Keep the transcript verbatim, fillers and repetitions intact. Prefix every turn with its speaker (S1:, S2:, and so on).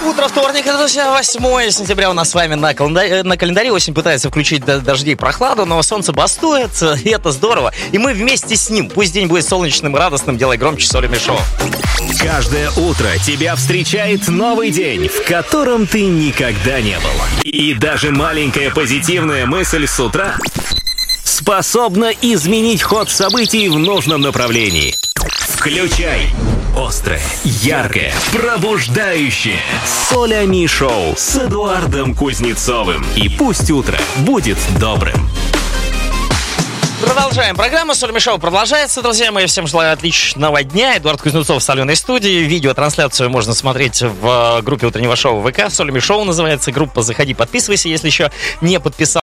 S1: Утро вторника, друзья, восьмое сентября у нас с вами на календаре. На календаре осень пытается включить дождей, прохладу, но солнце бастует, и это здорово. И мы вместе с ним. Пусть день будет солнечным, радостным, делай громче Солями Шоу.
S2: Каждое утро тебя встречает новый день, в котором ты никогда не был. И даже маленькая позитивная мысль с утра способна изменить ход событий в нужном направлении. Включай острое, яркое, пробуждающее Солями Шоу с Эдуардом Кузнецовым. И пусть утро будет добрым.
S1: Продолжаем. Программа Солями Шоу продолжается, друзья мои. Всем желаю отличного дня. Эдуард Кузнецов в соленой студии. Видеотрансляцию можно смотреть в группе утреннего шоу ВК. Солями Шоу называется группа. Заходи, подписывайся, если еще не подписал.